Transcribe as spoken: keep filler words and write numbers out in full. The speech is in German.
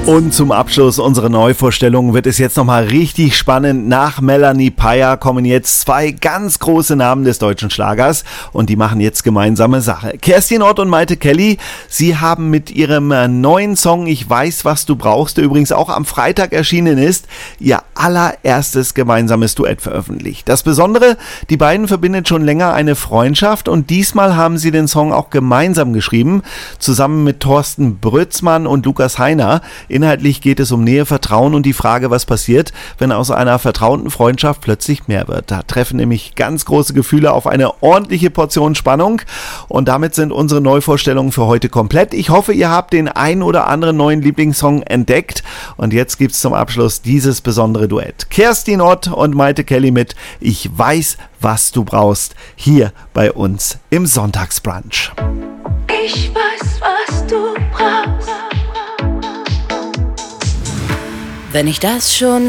Und zum Abschluss unserer Neuvorstellung wird es jetzt nochmal richtig spannend. Nach Melanie Payer kommen jetzt zwei ganz große Namen des deutschen Schlagers und die machen jetzt gemeinsame Sache. Kerstin Ott und Maite Kelly, sie haben mit ihrem neuen Song Ich weiß, was du brauchst, der übrigens auch am Freitag erschienen ist, ihr allererstes gemeinsames Duett veröffentlicht. Das Besondere, die beiden verbindet schon länger eine Freundschaft und diesmal haben sie den Song auch gemeinsam geschrieben, zusammen mit Thorsten Brötzmann und Lukas Heiner. Inhaltlich geht es um Nähe, Vertrauen und die Frage, was passiert, wenn aus einer vertrauten Freundschaft plötzlich mehr wird. Da treffen nämlich ganz große Gefühle auf eine ordentliche Portion Spannung und damit sind unsere Neuvorstellungen für heute komplett. Ich hoffe, ihr habt den ein oder anderen neuen Lieblingssong entdeckt und jetzt gibt's zum Abschluss dieses besondere Duett. Kerstin Ott und Maite Kelly mit Ich weiß, was du brauchst, hier bei uns im Sonntagsbrunch. Ich weiß, was du brauchst. Wenn ich das schon